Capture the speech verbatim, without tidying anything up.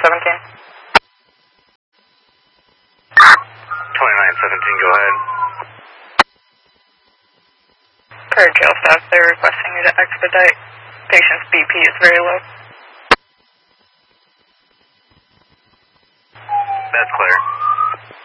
seventeen. twenty-nine seventeen, go ahead. Per jail staff, they're requesting you to expedite. Patient's B P is very low.